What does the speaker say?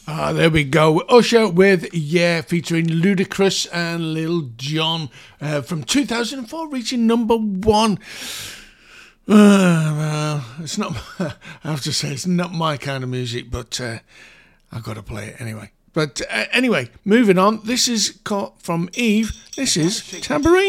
There we go. Usher with Yeah, featuring Ludacris and Lil Jon from 2004, reaching number one. Well, it's not. I have to say, it's not my kind of music, but I've got to play it anyway. But anyway, moving on. This is from Eve. This is Tambourine.